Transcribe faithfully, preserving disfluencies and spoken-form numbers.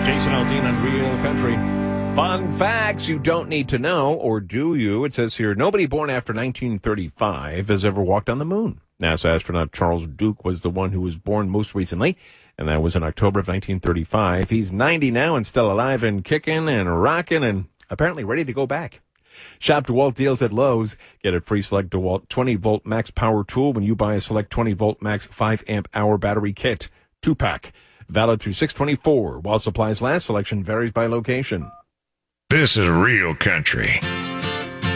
Jason Aldean on Real Country. Fun facts you don't need to know, or do you? It says here, nobody born after nineteen thirty-five has ever walked on the moon. NASA astronaut Charles Duke was the one who was born most recently, and that was in October of nineteen thirty-five. He's ninety now and still alive and kicking and rocking and apparently ready to go back. Shop DeWalt deals at Lowe's. Get a free Select DeWalt twenty volt max power tool when you buy a Select twenty volt max five amp hour battery kit. Two pack. Valid through six twenty-four. While supplies last, selection varies by location. This is Real Country.